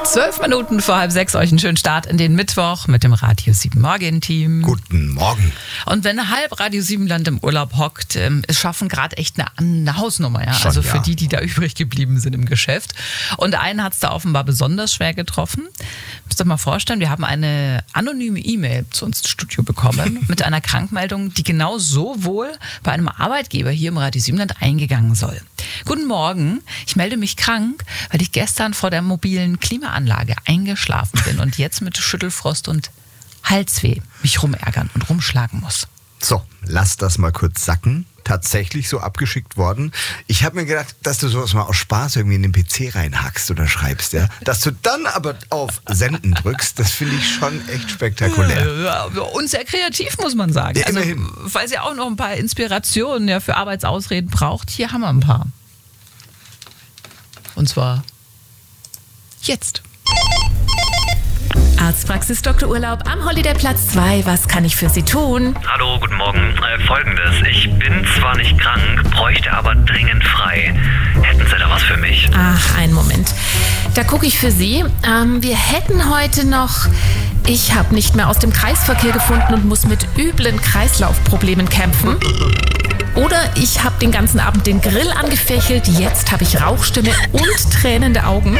12 Minuten vor 5:30 euch einen schönen Start in den Mittwoch mit dem Radio 7 Morgen-Team. Guten Morgen. Und wenn halb Radio 7 Land im Urlaub hockt, es schaffen gerade echt eine Hausnummer, ja. Also für die da übrig geblieben sind im Geschäft. Und einen hat es da offenbar besonders schwer getroffen. Müsst ihr mal vorstellen, wir haben eine anonyme E-Mail zu uns ins Studio bekommen mit einer Krankmeldung, die genau so wohl bei einem Arbeitgeber hier im Radio 7 Land eingegangen soll. Guten Morgen, ich melde mich krank, weil ich gestern vor der mobilen Klimaanlage eingeschlafen bin und jetzt mit Schüttelfrost und Halsweh mich rumärgern und rumschlagen muss. So, lass das mal kurz sacken. Tatsächlich so abgeschickt worden. Ich habe mir gedacht, dass du sowas mal aus Spaß irgendwie in den PC reinhackst oder schreibst, ja. Dass du dann aber auf Senden drückst, das finde ich schon echt spektakulär. Ja, und sehr kreativ, muss man sagen. Ja, also, immerhin. falls ihr auch noch ein paar Inspirationen für Arbeitsausreden braucht, hier haben wir ein paar. Und zwar jetzt. Arztpraxis Dr. Urlaub am Holidayplatz 2. Was kann ich für Sie tun? Hallo, guten Morgen. Folgendes. Ich bin zwar nicht krank, bräuchte aber dringend frei. Hätten Sie da was für mich? Ach, einen Moment. Da gucke ich für Sie. Wir hätten heute noch... Ich habe nicht mehr aus dem Kreisverkehr gefunden und muss mit üblen Kreislaufproblemen kämpfen. Oder ich habe den ganzen Abend den Grill angefächelt, jetzt habe ich Rauchstimme und tränende Augen.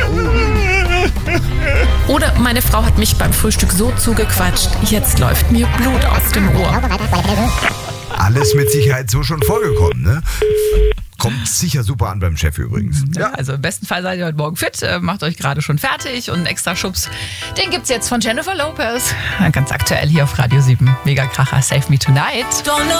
Oder meine Frau hat mich beim Frühstück so zugequatscht, jetzt läuft mir Blut aus dem Ohr. Alles mit Sicherheit so schon vorgekommen, ne? Kommt sicher super an beim Chef übrigens. Ja, also im besten Fall seid ihr heute Morgen fit, macht euch gerade schon fertig und einen extra Schubs, den gibt's jetzt von Jennifer Lopez. Ganz aktuell hier auf Radio 7. Mega Kracher, Save Me Tonight.